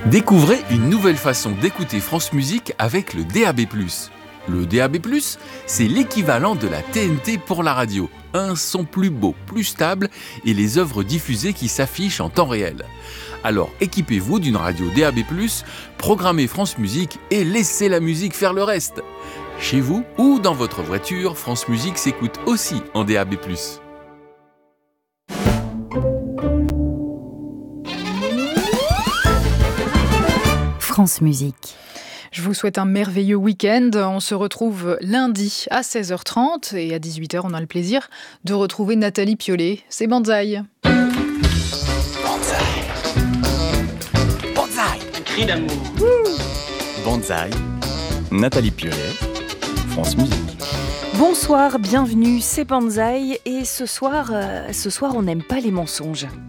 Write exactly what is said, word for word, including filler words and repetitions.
Découvrez une nouvelle façon d'écouter France Musique avec le D A B plus. Le D A B plus, c'est l'équivalent de la T N T pour la radio. Un son plus beau, plus stable et les œuvres diffusées qui s'affichent en temps réel. Alors équipez-vous d'une radio D A B plus, programmez France Musique et laissez la musique faire le reste. Chez vous ou dans votre voiture, France Musique s'écoute aussi en D A B plus. France Musique. Je vous souhaite un merveilleux week-end. On se retrouve lundi à seize heures trente et à dix-huit heures, on a le plaisir de retrouver Nathalie Piollet. C'est Banzai. Banzai. Banzai. Un cri d'amour. Banzai. Nathalie Piollet. France Musique. Bonsoir, bienvenue, c'est Banzai et ce soir, euh, ce soir on n'aime pas les mensonges.